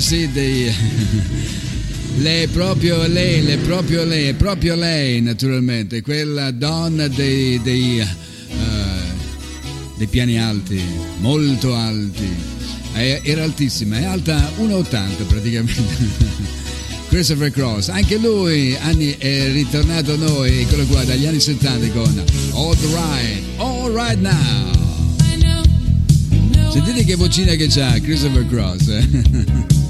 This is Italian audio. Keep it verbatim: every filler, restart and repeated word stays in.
sì, dei... lei, proprio lei, lei, proprio lei, proprio lei, naturalmente, quella donna dei, dei, uh, dei piani alti, molto alti, era altissima, è alta uno virgola ottanta praticamente. Christopher Cross, anche lui anni, è ritornato a noi, eccolo qua, dagli anni settanta con All Right, All Right Now. Sentite che vocina che c'ha Christopher Cross, eh?